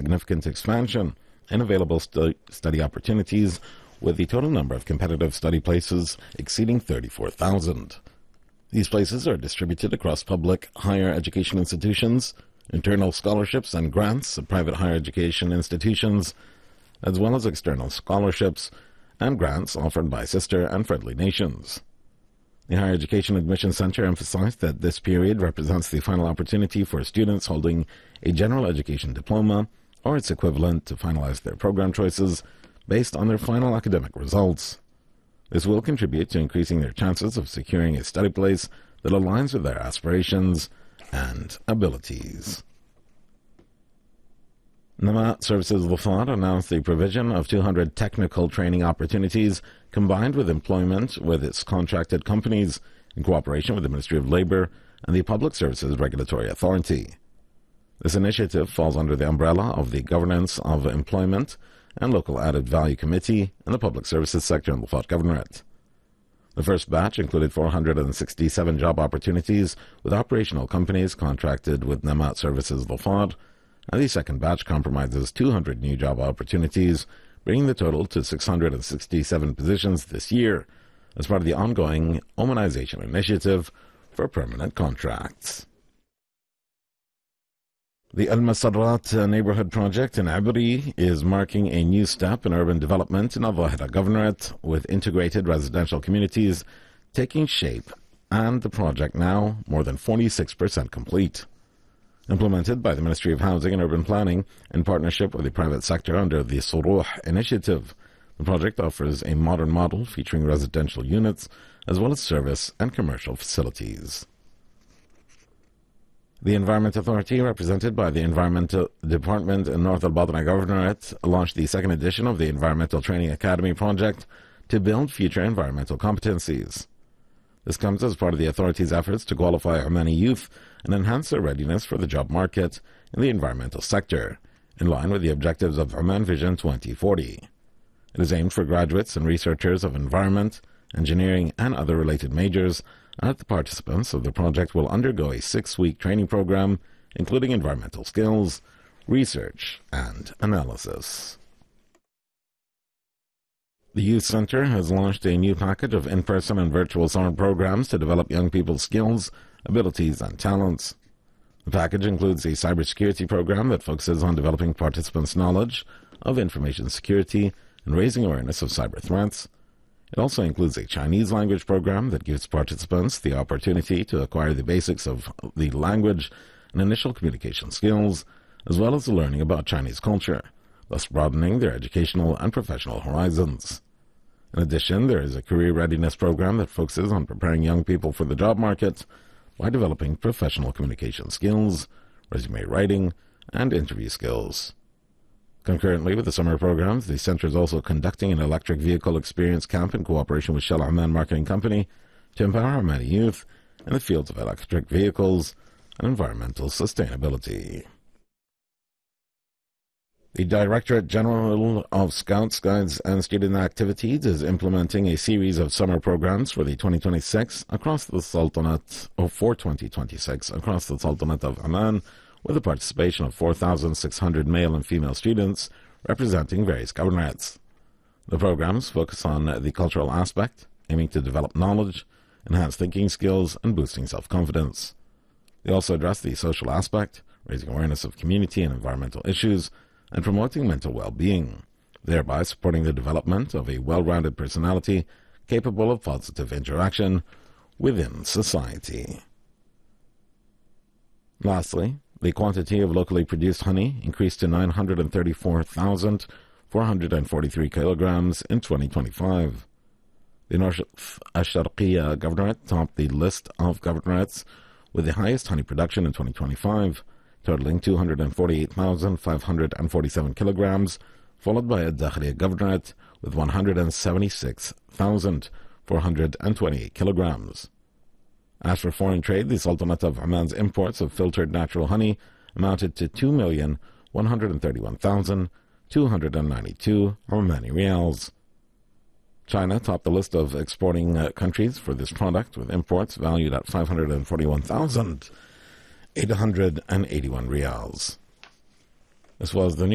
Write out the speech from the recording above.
significant expansion in available study opportunities, with the total number of competitive study places exceeding 34,000. These places are distributed across public higher education institutions, internal scholarships and grants of private higher education institutions, as well as external scholarships and grants offered by sister and friendly nations. The Higher Education Admission Center emphasized that this period represents the final opportunity for students holding a general education diploma or its equivalent to finalize their program choices based on their final academic results. This will contribute to increasing their chances of securing a study place that aligns with their aspirations and abilities. Namat Services Lafad announced the provision of 200 technical training opportunities combined with employment with its contracted companies in cooperation with the Ministry of Labour and the Public Services Regulatory Authority. This initiative falls under the umbrella of the Governance of Employment and Local Added Value Committee and the Public Services Sector in Lafat Governorate. The first batch included 467 job opportunities with operational companies contracted with Namat Services Lafad, and the second batch comprises 200 new job opportunities, bringing the total to 667 positions this year as part of the ongoing Omanization Initiative for permanent contracts. The Al Masarrat neighborhood project in Abri is marking a new step in urban development in Al Zahira Governorate, with integrated residential communities taking shape, and the project now more than 46% complete. Implemented by the Ministry of Housing and Urban Planning in partnership with the private sector under the Suruh initiative, the project offers a modern model featuring residential units as well as service and commercial facilities. The Environment Authority, represented by the Environmental Department in North Al Batna Governorate, launched the second edition of the Environmental Training Academy project to build future environmental competencies. This comes as part of the authority's efforts to qualify Omani youth and enhance their readiness for the job market in the environmental sector, in line with the objectives of Oman Vision 2040. It is aimed for graduates and researchers of environment, engineering, and other related majors, and the participants of the project will undergo a 6-week training program, including environmental skills, research, and analysis. The Youth Center has launched a new package of in-person and virtual summer programs to develop young people's skills, abilities, and talents. The package includes a cybersecurity program that focuses on developing participants' knowledge of information security and raising awareness of cyber threats. It also includes a Chinese language program that gives participants the opportunity to acquire the basics of the language and initial communication skills, as well as learning about Chinese culture, thus broadening their educational and professional horizons. In addition, there is a career readiness program that focuses on preparing young people for the job market by developing professional communication skills, resume writing, and interview skills. Concurrently with the summer programs, the center is also conducting an electric vehicle experience camp in cooperation with Shell Oman Marketing Company to empower Omani youth in the fields of electric vehicles and environmental sustainability. The Directorate General of Scouts, Guides and Student Activities is implementing a series of summer programs for the 2026 across the Sultanate, for 2026 across the Sultanate of Oman, with the participation of 4,600 male and female students representing various governorates. The programs focus on the cultural aspect, aiming to develop knowledge, enhance thinking skills, and boosting self-confidence. They also address the social aspect, raising awareness of community and environmental issues, and promoting mental well-being, thereby supporting the development of a well-rounded personality capable of positive interaction within society. Lastly, the quantity of locally produced honey increased to 934,443 kilograms in 2025. The North Al-Sharqiyya Governorate topped the list of governorates with the highest honey production in 2025, totaling 248,547 kilograms, followed by a Dakhliya Governorate with 176,428 kilograms. As for foreign trade, the Sultanate of Oman's imports of filtered natural honey amounted to 2,131,292 Omani Rials. China topped the list of exporting countries for this product, with imports valued at 541,881 Rials. This was the